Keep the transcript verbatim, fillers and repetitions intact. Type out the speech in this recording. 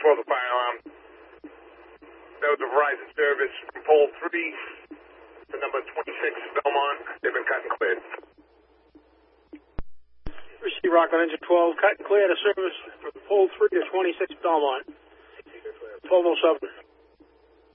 twelve, the fire alarm. That was a Verizon service from pole three to number twenty-six, Belmont. They've been cut and cleared. Receive Rockland Engine twelve, cut and clear to service from pole three to twenty-six, Belmont. twelve oh seven.